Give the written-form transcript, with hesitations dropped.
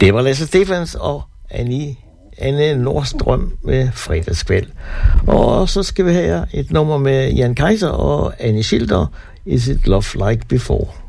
Det var Lasse Stephans og Anne Nordstrøm med Fredagskvæld. Og så skal vi have et nummer med Jan Kaiser og Anne Schilder, Is It Love Like Before.